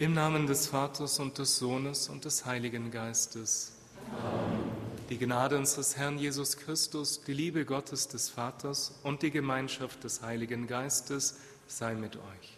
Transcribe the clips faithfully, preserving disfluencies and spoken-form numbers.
Im Namen des Vaters und des Sohnes und des Heiligen Geistes. Amen. Die Gnade unseres Herrn Jesus Christus, die Liebe Gottes des Vaters und die Gemeinschaft des Heiligen Geistes sei mit euch.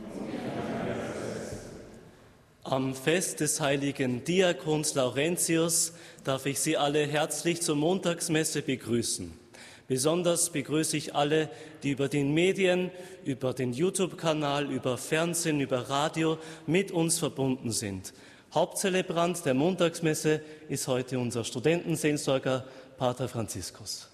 Am Fest des heiligen Diakons Laurentius darf ich Sie alle herzlich zur Montagsmesse begrüßen. Besonders begrüße ich alle, die über den Medien, über den YouTube-Kanal, über Fernsehen, über Radio mit uns verbunden sind. Hauptzelebrant der Montagsmesse ist heute unser Studentenseelsorger Pater Franziskus.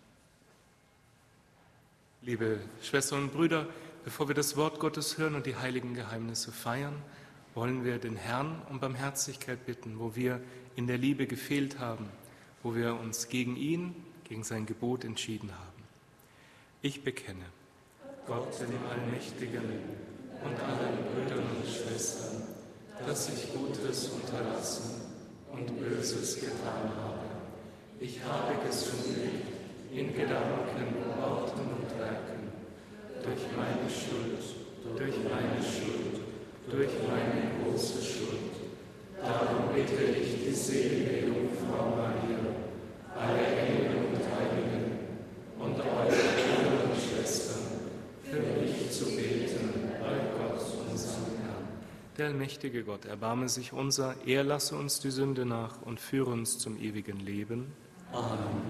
Liebe Schwestern und Brüder, bevor wir das Wort Gottes hören und die heiligen Geheimnisse feiern, wollen wir den Herrn um Barmherzigkeit bitten, wo wir in der Liebe gefehlt haben, wo wir uns gegen ihn, gegen sein Gebot entschieden haben. Ich bekenne Gott, dem Allmächtigen und allen Brüdern und Schwestern, dass ich Gutes unterlassen und Böses getan habe. Ich habe gesündigt in Gedanken, Worten und Werken, durch meine Schuld, durch meine Schuld, durch meine große Schuld. Darum bitte ich die selige Jungfrau Maria, alle Engel und Heiligen und eure Brüder und Schwestern, für mich zu beten bei Gott, unserem Herrn. Der allmächtige Gott, erbarme sich unser, er lasse uns die Sünde nach und führe uns zum ewigen Leben. Amen.